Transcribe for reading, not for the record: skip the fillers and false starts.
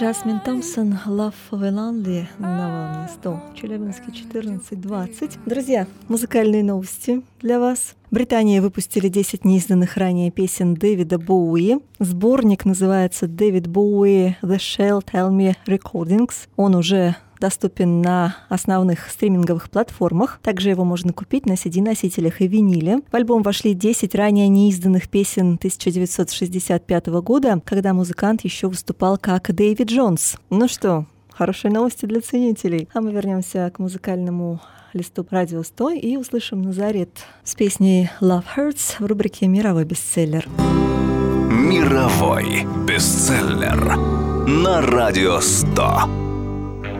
Жасмин Томпсон, Love of Lonely на волне 100, Челябинске 14:20. Друзья, музыкальные новости для вас. В Британии выпустили 10 неизданных ранее песен Дэвида Боуи. Сборник называется «Дэвид Боуи The Shall Tell Me Recordings». Он уже доступен на основных стриминговых платформах. Также его можно купить на CD-носителях и виниле. В альбом вошли 10 ранее неизданных песен 1965 года, когда музыкант еще выступал как Дэвид Джонс. Ну что, хорошие новости для ценителей. А мы вернемся к музыкальному листу Радио 100 и услышим Назарет с песней Love Hurts в рубрике «Мировой бестселлер». Мировой бестселлер на Радио 100.